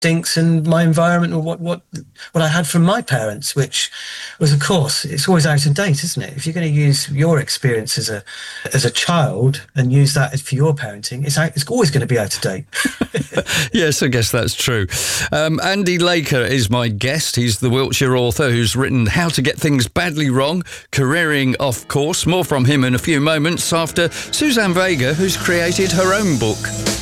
instincts and my environment, or what I had from my parents, which was, of course, it's always out of date, isn't it? If you're going to use your experience as a child and use that for your parenting, it's always going to be out of date. Yes, I guess that's true. Andy Laker is my guest. He's the Wiltshire author who's written How to Get Things Badly Wrong, Careering Off Course. More from him in a few moments after Suzanne Vega, who's created her own book.